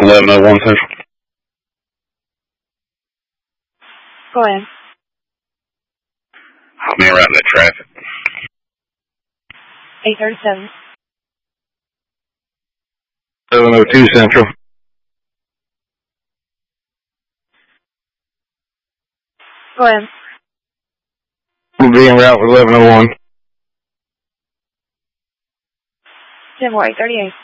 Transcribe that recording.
1101 Central. Go ahead. Help me around that traffic. 837. 702 Central. Go ahead. We'll be en route with 1101. 10-838.